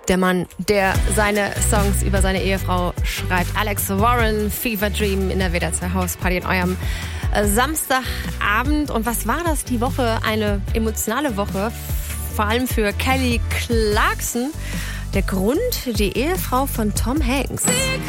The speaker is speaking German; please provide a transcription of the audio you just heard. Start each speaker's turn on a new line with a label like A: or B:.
A: Der Mann, der seine Songs über seine Ehefrau schreibt. Alex Warren, Fever Dream in der WDR 2 Hausparty in eurem Samstagabend. Und was war das die Woche? Eine emotionale Woche, vor allem für Kelly Clarkson. Der Grund, die Ehefrau von Tom Hanks.